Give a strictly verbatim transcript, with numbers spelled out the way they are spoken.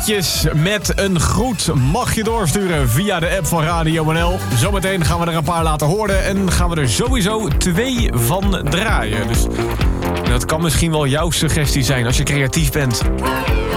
liedjes met een groet mag je doorsturen via de app van Radio N L. Zometeen gaan we er een paar laten horen en gaan we er sowieso twee van draaien. Dus dat kan misschien wel jouw suggestie zijn als je creatief bent.